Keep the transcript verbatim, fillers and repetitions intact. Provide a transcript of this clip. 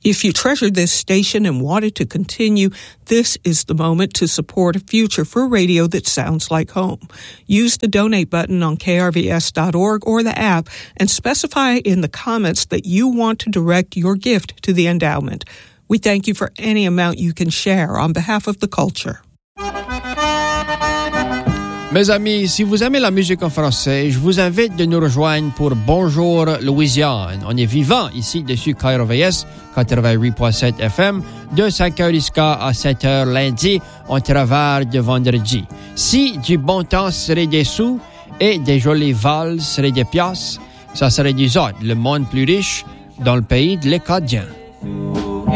If you treasure this station and want it to continue, this is the moment to support a future for radio that sounds like home. Use the donate button on K R V S dot org or the app and specify in the comments that you want to direct your gift to the endowment. We thank you for any amount you can share on behalf of the culture. Mes amis, si vous aimez la musique en français, je vous invite de nous rejoindre pour Bonjour Louisiane. On est vivant ici dessus K R V S quatre-vingt-huit point sept F M de cinq heures jusqu'à sept heures lundi. On travaille de vendredi. Si du bon temps serait des sous et des jolies valses seraient des piastres, ça serait du autres, le monde plus riche dans le pays de l'Acadien.